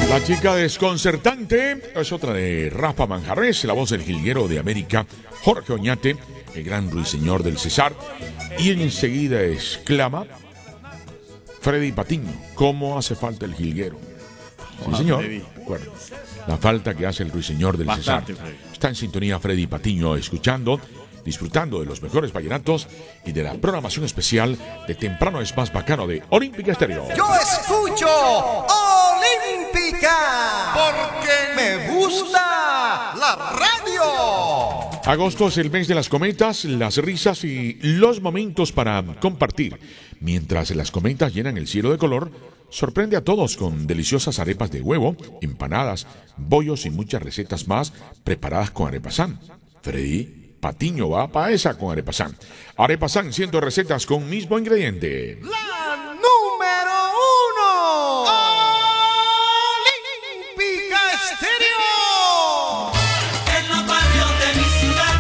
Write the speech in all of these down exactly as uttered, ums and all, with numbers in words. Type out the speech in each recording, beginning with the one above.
La chica desconcertante es otra de Rafa Manjarres, la voz del jilguero de América, Jorge Oñate, el gran ruiseñor del Cesar, y enseguida exclama Freddy Patiño, ¿cómo hace falta el jilguero? Sí, señor. Bueno, la falta que hace el ruiseñor del Bastante, Cesar. Freddy. Está en sintonía Freddy Patiño, escuchando, disfrutando de los mejores vallenatos y de la programación especial de Temprano es Más Bacano de Olímpica Estéreo. Yo escucho Olímpica porque me gusta la radio. Agosto es el mes de las cometas, las risas y los momentos para compartir. Mientras las cometas llenan el cielo de color, sorprende a todos con deliciosas arepas de huevo, empanadas, bollos y muchas recetas más preparadas con arepasán. Freddy Patiño va para esa con arepasán. Arepasán, ciento recetas con mismo ingrediente. La número uno. Olímpica Estéreo. En los barrios de mi ciudad,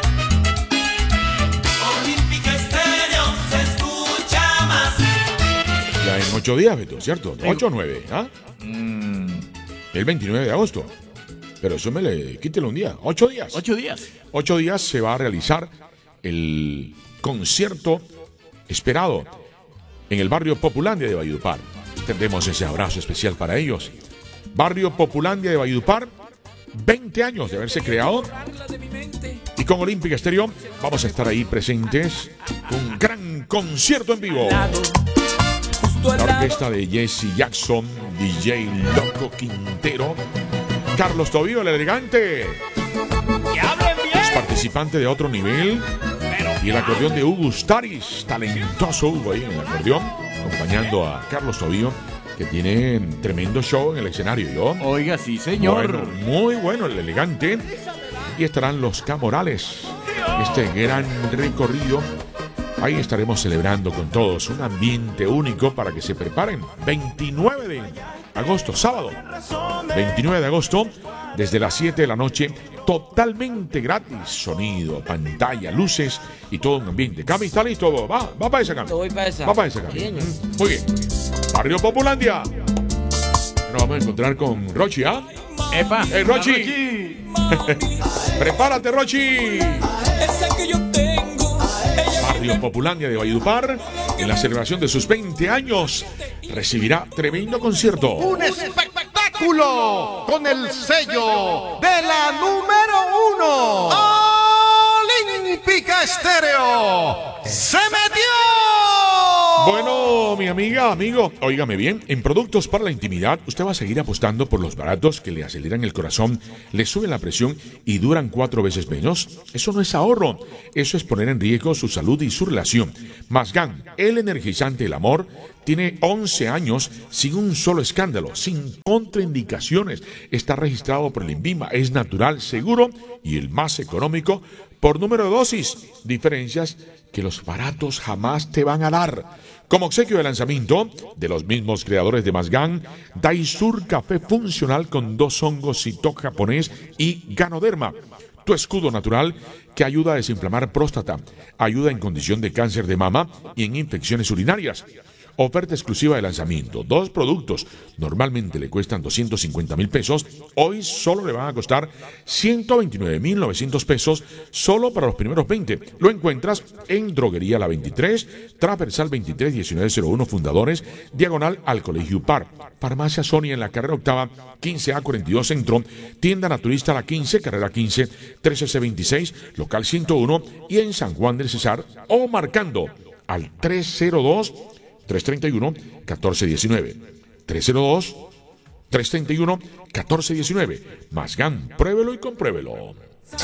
Olímpica Estéreo se escucha más. Ya en ocho días, Beto, ¿cierto? Ocho o nueve, ¿ah? Mm, El veintinueve de agosto. Pero eso me le quítelo un día. Ocho días. ocho días. Ocho días se va a realizar el concierto esperado en el barrio Populandia de Valledupar. Tendremos ese abrazo especial para ellos. Barrio Populandia de Valledupar, veinte años de haberse creado. Y con Olímpica Estéreo vamos a estar ahí presentes con un gran concierto en vivo. La orquesta de Jesse Jackson, D J Loco Quintero, Carlos Tobío el elegante, es participante de otro nivel, y el acordeón de Hugo Ustaris, talentoso Hugo ahí en el acordeón, acompañando a Carlos Tobío, que tiene tremendo show en el escenario. ¿Yo? Oiga, sí, señor. Bueno, muy bueno el elegante. Y estarán los Camorales, este gran recorrido. Ahí estaremos celebrando con todos un ambiente único para que se preparen. veintinueve de agosto, sábado. veintinueve de agosto, desde las siete de la noche, totalmente gratis. Sonido, pantalla, luces y todo un ambiente. Cami, ¿está listo? Va, va para esa, Cami. Voy para esa. Va para esa, Cami. Bien. Mm, Muy bien. Barrio Populandia. Nos vamos a encontrar con Rochi, ¿ah? Epa. ¡Hey, Rochi! ¡Prepárate, Rochi! Esa que yo tengo, ella Barrio Populandia de Valledupar, en la celebración de sus veinte años, recibirá tremendo concierto. Un espectáculo con el sello de la número uno. Olímpica Estéreo. ¡Se metió! Bueno, mi amiga, amigo, óigame bien, en productos para la intimidad, usted va a seguir apostando por los baratos que le aceleran el corazón, le suben la presión y duran cuatro veces menos. Eso no es ahorro, eso es poner en riesgo su salud y su relación. Masgan, el energizante del amor, tiene once años sin un solo escándalo, sin contraindicaciones. Está registrado por el INVIMA, es natural, seguro y el más económico por número de dosis. Diferencias que los baratos jamás te van a dar. Como obsequio de lanzamiento de los mismos creadores de Masgan, Daisur Café Funcional con dos hongos Citoc japonés y Ganoderma. Tu escudo natural que ayuda a desinflamar próstata, ayuda en condición de cáncer de mama y en infecciones urinarias. Oferta exclusiva de lanzamiento. Dos productos normalmente le cuestan doscientos cincuenta mil pesos. Hoy solo le van a costar ciento veintinueve mil novecientos pesos solo para los primeros veinte. Lo encuentras en Droguería La veintitrés, Transversal veintitrés diecinueve cero uno Fundadores, diagonal al Colegio Par. Farmacia Sonia en la carrera octava, quince A cuarenta y dos Centro. Tienda Naturista La quince, carrera quince, trece C veintiséis, local ciento uno y en San Juan del Cesar o marcando al trescientos dos tres treinta y uno catorce diecinueve. trescientos dos tres treinta y uno catorce diecinueve. Masgan, pruébelo y compruébelo. Olímpica.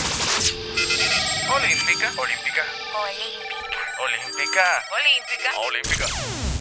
Olímpica. Olímpica. Olímpica. Olímpica. Olímpica.